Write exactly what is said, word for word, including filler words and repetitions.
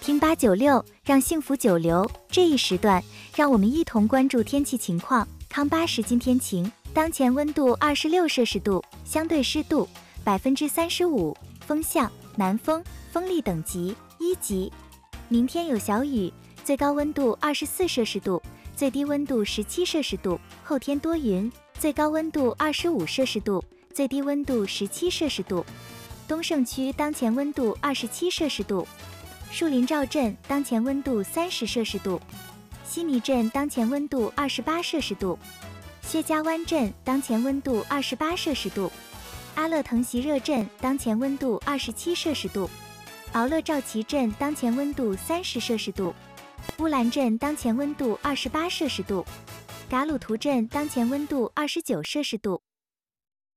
听八九六，让幸福久留。这一时段，让我们一同关注天气情况。康巴时今天晴，当前温度二十六摄氏度，相对湿度百分之三十五，风向南风，风力等级一级。明天有小雨，最高温度二十四摄氏度，最低温度十七摄氏度。后天多云，最高温度二十五摄氏度，最低温度十七摄氏度。东胜区当前温度二十七摄氏度，树林赵镇当前温度三十摄氏度，悉尼镇当前温度二十八摄氏度，薛家湾镇当前温度二十八摄氏度，阿勒腾席热镇当前温度二十七摄氏度，敖勒赵旗镇当前温度三十摄氏度，乌兰镇当前温度二十八摄氏度，噶鲁图镇当前温度二十九摄氏度。